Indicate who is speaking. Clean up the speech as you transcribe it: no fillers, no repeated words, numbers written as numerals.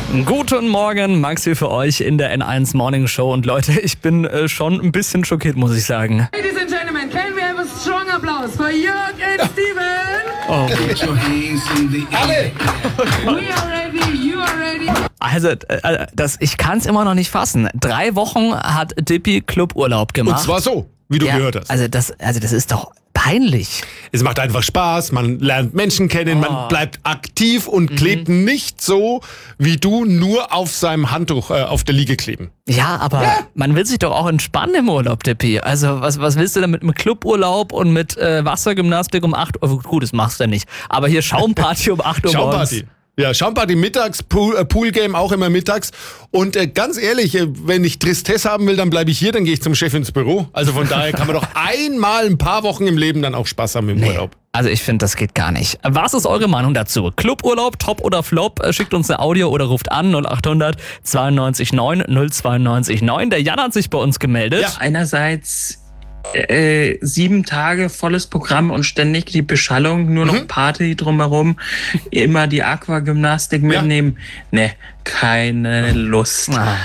Speaker 1: Guten Morgen, Max hier für euch in der N1 Morning Show. Und Leute, ich bin schon ein bisschen schockiert, muss ich sagen.
Speaker 2: Ladies and gentlemen, can we have a strong applause for Jörg and Steven?
Speaker 1: Oh.
Speaker 3: Put your hands in the air.
Speaker 2: We are ready, you are ready.
Speaker 1: Also, ich kann es immer noch nicht fassen. 3 Wochen hat Dippy Cluburlaub gemacht.
Speaker 4: Und zwar so, wie du
Speaker 1: Ja,
Speaker 4: gehört hast.
Speaker 1: Also das ist doch peinlich.
Speaker 4: Es macht einfach Spaß, man lernt Menschen kennen, man bleibt aktiv und klebt nicht so, wie du, nur auf seinem Handtuch auf der Liege kleben.
Speaker 1: Ja, aber man will sich doch auch entspannen im Urlaub, Dippy. Also was willst du denn mit einem Cluburlaub und mit Wassergymnastik um 8 Uhr? Gut, das machst du ja nicht. Aber hier Schaumparty um 8 Uhr morgens.
Speaker 4: Schaumparty. Ja, Schaumparty mittags, Poolgame auch immer mittags. Und ganz ehrlich, wenn ich Tristesse haben will, dann bleibe ich hier, dann gehe ich zum Chef ins Büro. Also von daher kann man doch einmal ein paar Wochen im Leben dann auch Spaß haben im Urlaub.
Speaker 1: Also ich finde, das geht gar nicht. Was ist eure Meinung dazu? Cluburlaub, top oder flop? Schickt uns eine Audio oder ruft an 0800 92 9 092 9. Der Jan hat sich bei uns gemeldet.
Speaker 4: Ja.
Speaker 5: Einerseits 7 Tage volles Programm und ständig die Beschallung, nur noch Party drumherum, immer die Aquagymnastik mitnehmen. Ne, keine Lust.